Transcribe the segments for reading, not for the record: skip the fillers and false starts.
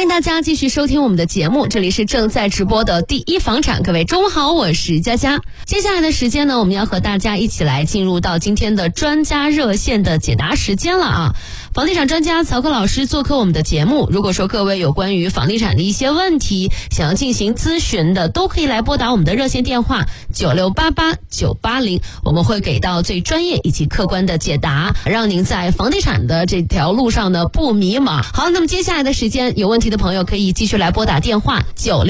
欢迎大家继续收听我们的节目，这里是正在直播的第一房产。各位中午好，我是佳佳。接下来的时间呢，我们要和大家一起来进入到今天的专家热线的解答时间了啊。房地产专家曹克老师做客我们的节目，如果说各位有关于房地产的一些问题想要进行咨询的，都可以来拨打我们的热线电话9688-980，我们会给到最专业以及客观的解答，让您在房地产的这条路上呢不迷茫。好，那么接下来的时间，有问题的朋友可以继续来拨打电话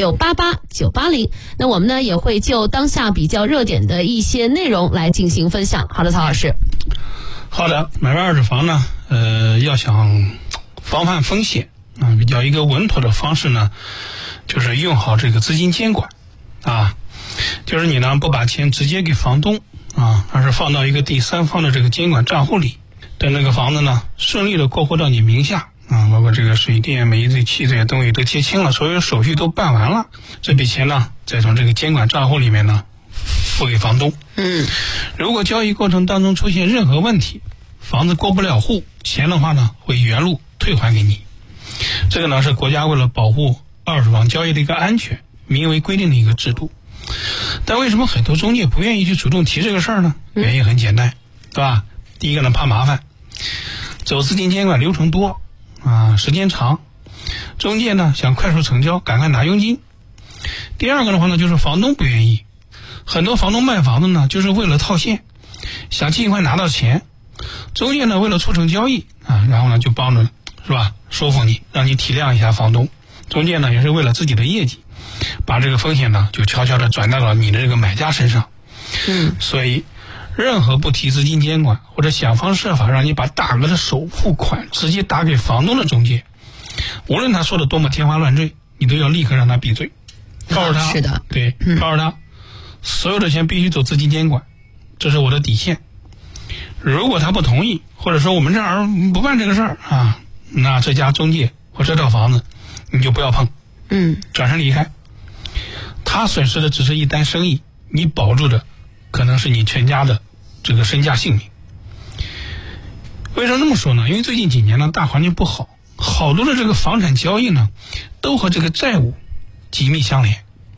9688-980，那我们呢也会就当下比较热点的一些内容来进行分享。好的，曹老师。 好的，买卖二手房呢，要想防范风险啊，比较一个稳妥的方式呢，就是用好这个资金监管啊，就是你呢不把钱直接给房东啊，而是放到一个第三方的这个监管账户里，等那个房子呢顺利的过户到你名下啊，包括这个水电煤这气这些东西都结清了，所有手续都办完了，这笔钱呢再从这个监管账户里面呢付给房东。如果交易过程当中出现任何问题，房子过不了户，钱的话呢会原路退还给你。这个呢是国家为了保护二手房交易的一个安全，明文规定的一个制度。但为什么很多中介不愿意去主动提这个事儿呢？原因很简单，对吧？第一个呢怕麻烦，走资金监管流程多啊，时间长，中介呢想快速成交，赶快拿佣金。第二个的话呢就是房东不愿意，很多房东卖房子呢就是为了套现，想尽快拿到钱，中介呢为了促成交易啊，然后呢就帮着是吧说服你，让你体谅一下房东。中介呢也是为了自己的业绩，把这个风险呢就悄悄的转到了你的这个买家身上。所以任何不提资金监管或者想方设法让你把大额的首付款直接打给房东的中介，无论他说的多么天花乱坠，你都要立刻让他闭嘴，告诉他， 是的， 对，告诉他所有的钱必须走资金监管，这是我的底线。如果他不同意，或者说我们这儿不办这个事儿啊，那这家中介或这套房子你就不要碰，转身离开。他损失的只是一单生意，你保住的可能是你全家的这个身家性命。为什么这么说呢？因为最近几年呢大环境不好，好多的这个房产交易呢都和这个债务紧密相连。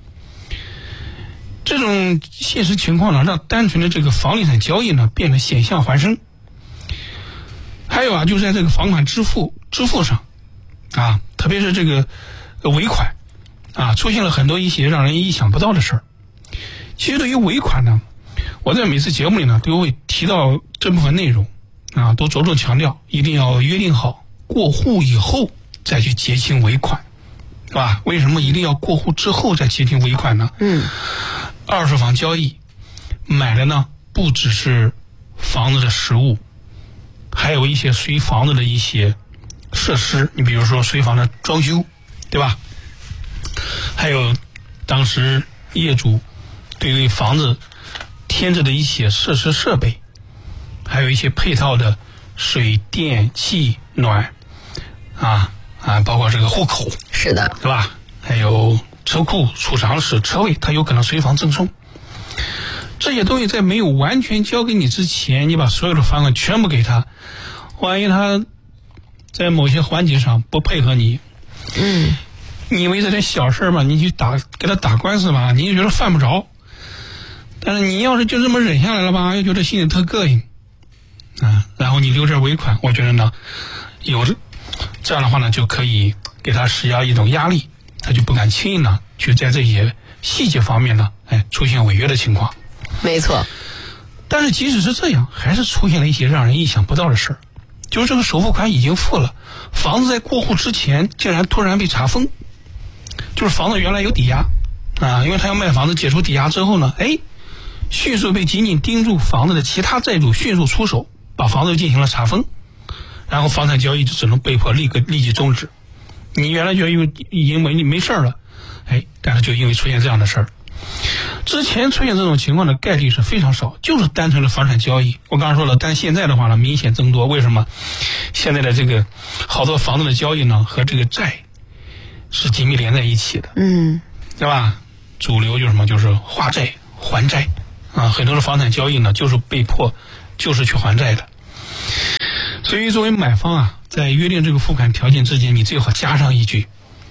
这种现实情况呢，让单纯的这个房地产交易呢变得险象环生。还有啊，就是在这个房款支付上啊，特别是这个尾款啊，出现了很多一些让人意想不到的事儿。其实对于尾款呢，我在每次节目里呢都会提到这部分内容啊，都着重强调一定要约定好过户以后再去结清尾款，是吧？为什么一定要过户之后再结清尾款呢？二手房交易买的呢不只是房子的实物，还有一些随房子的一些设施，你比如说随房的装修，对吧？还有当时业主对于房子添置的一些设施设备，还有一些配套的水电气暖包括这个户口， 是的， 对吧？还有车库、储藏室、车位，它有可能随房赠送。这些东西在没有完全交给你之前，你把所有的房款全部给他，万一他在某些环节上不配合你，你以为这点小事嘛，你去给他打官司吧，你就觉得犯不着。但是你要是就这么忍下来了吧，又觉得心里特膈应然后你留着尾款，我觉得呢这样的话呢就可以给他施加一种压力，他就不敢轻易呢去在这些细节方面呢出现违约的情况。 没错。 但是即使是这样，还是出现了一些让人意想不到的事儿，就是这个首付款已经付了，房子在过户之前竟然突然被查封。就是房子原来有抵押因为他要卖房子解除抵押之后呢，迅速被紧紧盯住房子的其他债主迅速出手，把房子进行了查封，然后房产交易就只能被迫立即终止。你原来就因为已经没事了，但是就因为出现这样的事儿，之前出现这种情况的概率是非常少，就是单纯的房产交易。我刚刚说了，但现在的话呢明显增多。为什么？现在的这个好多房子的交易呢和这个债是紧密连在一起的，对吧？主流就是什么？就是化债还债很多的房产交易呢就是被迫就是去还债的。所以作为买方在约定这个付款条件之前，你最好加上一句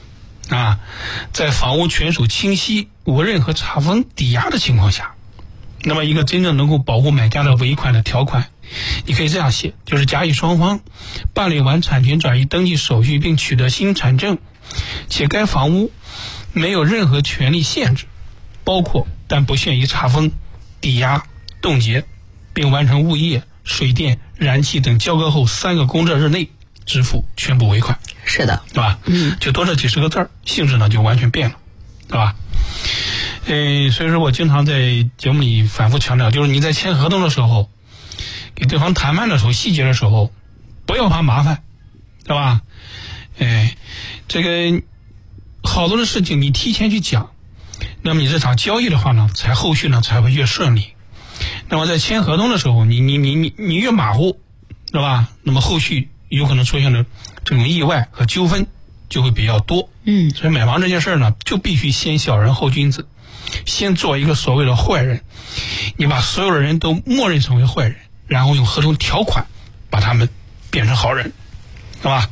在房屋权属清晰、无任何查封、抵押的情况下，那么一个真正能够保护买家的尾款的条款，你可以这样写，就是甲乙双方办理完产权转移登记手续并取得新产证，且该房屋没有任何权利限制，包括但不限于查封、抵押、冻结，并完成物业、水电、燃气等交割后3个工作日内支付全部尾款。 是的， 对吧？就多这几十个字儿，性质呢就完全变了，对吧？所以说我经常在节目里反复强调，就是你在签合同的时候，给对方谈判的时候，细节的时候，不要怕麻烦，对吧？这个好多的事情你提前去讲，那么你这场交易的话呢，后续呢才会越顺利。那么在签合同的时候，你越马虎，对吧？那么后续有可能出现的这种意外和纠纷就会比较多。所以买房这件事呢，就必须先小人后君子，先做一个所谓的坏人，你把所有的人都默认成为坏人，然后用合同条款把他们变成好人，是吧？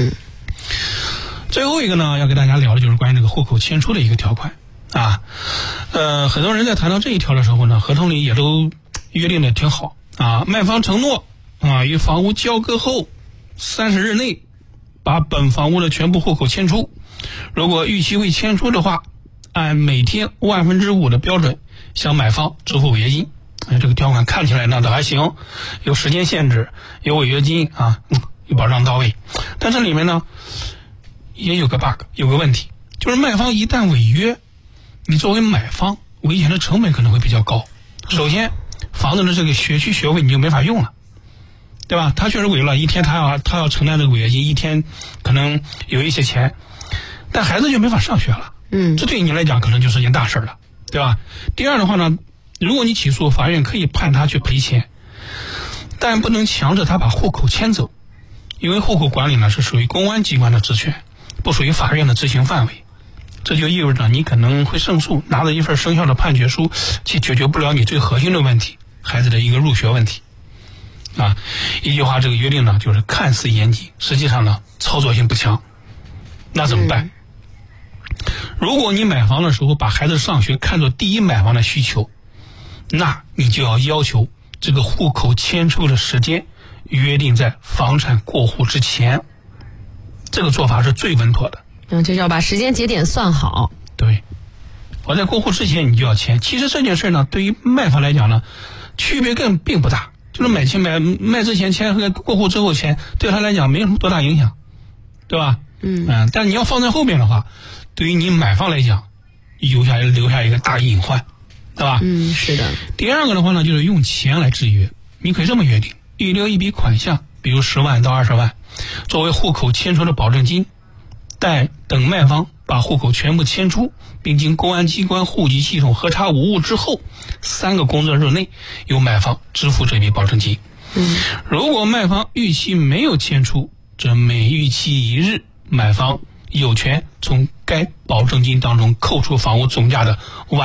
最后一个呢，要给大家聊的就是关于这个户口迁出的一个条款啊。很多人在谈到这一条的时候呢，合同里也都约定的挺好啊，卖方承诺于房屋交割后30日内把本房屋的全部户口迁出，如果逾期未迁出的话，按每天5%的标准向买方支付违约金。这个条款看起来呢倒还行，有时间限制，有违约金有保障到位。但这里面呢也有个 bug， 有个问题，就是卖方一旦违约，你作为买方维权的成本可能会比较高。首先，房子的这个学区学位你就没法用了，对吧？他确实违了，一天他要承担这个违约金，一天可能有一些钱，但孩子就没法上学了。这对你来讲可能就是件大事了，对吧？第二的话呢，如果你起诉，法院可以判他去赔钱，但不能强制他把户口迁走，因为户口管理呢是属于公安机关的职权，不属于法院的执行范围。这就意味着你可能会胜诉，拿着一份生效的判决书，去解决不了你最核心的问题，孩子的一个入学问题。一句话，这个约定呢就是看似严谨，实际上呢操作性不强。那怎么办？如果你买房的时候把孩子上学看作第一买房的需求，那你就要求这个户口迁出的时间约定在房产过户之前，这个做法是最稳妥的。 就是要把时间节点算好。 对，我在过户之前你就要签。其实这件事呢，对于卖方来讲呢，区别并不大，就是卖之前签和过户之后签，对他来讲没有什么多大影响，对吧？但你要放在后面的话，对于你买方来讲，留下一个大隐患，对吧？ 是的。第二个的话呢，就是用钱来制约。你可以这么约定，预留一笔款项，比如10万到20万，作为户口迁出的保证金，等卖方把户口全部迁出，并经公安机关户籍系统核查无误之后，3个工作日内由买方支付这笔保证金。如果卖方逾期没有迁出，则每逾期1日，买方有权从该保证金当中扣除房屋总价的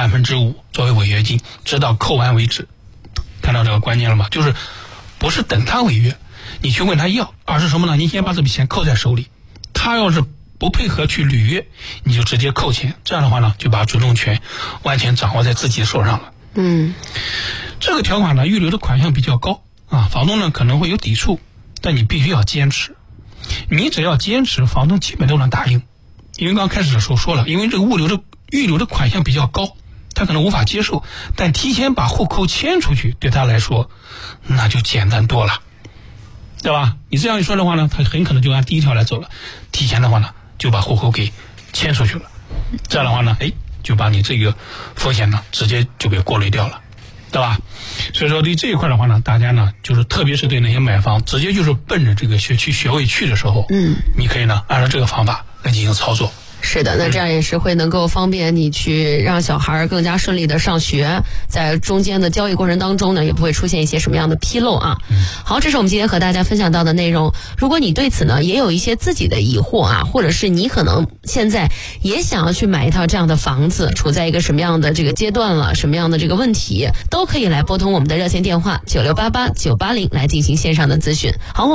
5%作为违约金，直到扣完为止。看到这个关键了吗？就是不是等他违约你去问他要，而是什么呢？你先把这笔钱扣在手里，他要是不配合去履约，你就直接扣钱，这样的话呢，就把主动权完全掌握在自己手上了。这个条款呢，预留的款项比较高房东呢可能会有抵触，但你必须要坚持。你只要坚持，房东基本都能答应。因为刚开始的时候说了，因为这个预留的款项比较高，他可能无法接受，但提前把户口迁出去，对他来说那就简单多了，对吧？你这样一说的话呢，他很可能就按第一条来走了，提前的话呢就把户口给迁出去了，这样的话呢就把你这个风险呢直接就给过滤掉了，对吧？所以说对这一块的话呢，大家呢就是特别是对那些买方直接就是奔着这个学区学位去的时候，你可以呢按照这个方法来进行操作。 是的，那这样也是会能够方便你去让小孩更加顺利的上学，在中间的交易过程当中呢，也不会出现一些什么样的纰漏啊。好，这是我们今天和大家分享到的内容。如果你对此呢也有一些自己的疑惑或者是你可能现在也想要去买一套这样的房子，处在一个什么样的这个阶段了，什么样的这个问题，都可以来拨通我们的热线电话9688-980来进行线上的咨询。好。